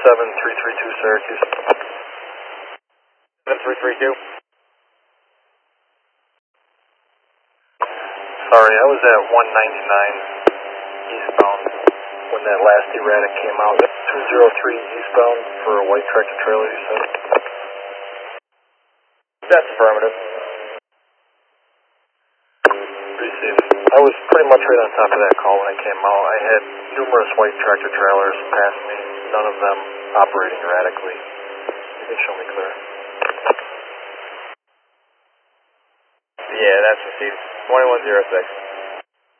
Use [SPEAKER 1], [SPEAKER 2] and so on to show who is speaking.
[SPEAKER 1] 7332 Syracuse.
[SPEAKER 2] 7332.
[SPEAKER 1] Sorry, I was at 199 eastbound when that last erratic came out. 203 eastbound for a white tractor trailer, you said?
[SPEAKER 2] That's affirmative.
[SPEAKER 1] Received. I was pretty much right on top of that call when I came out. I had numerous white tractor trailers pass me, none of them operating erratically. You can show me clear.
[SPEAKER 2] Yeah, that's received. 2106.